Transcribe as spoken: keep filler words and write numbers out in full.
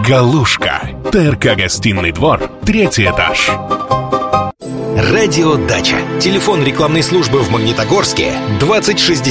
Галушка. ТРК «Гостиный двор», третий этаж. Радио «Дача». Телефон рекламной службы в Магнитогорске двадцать шестьдесят